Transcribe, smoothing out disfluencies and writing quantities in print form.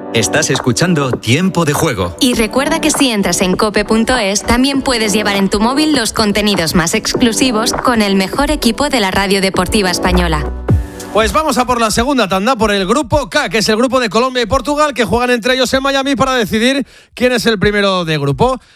Estás escuchando Tiempo de Juego. Y recuerda que si entras en cope.es, también puedes llevar en tu móvil los contenidos más exclusivos con el mejor equipo de la radio deportiva española. Pues vamos a por la segunda tanda, por el grupo K, que es el grupo de Colombia y Portugal, que juegan entre ellos en Miami para decidir quién es el primero de grupo.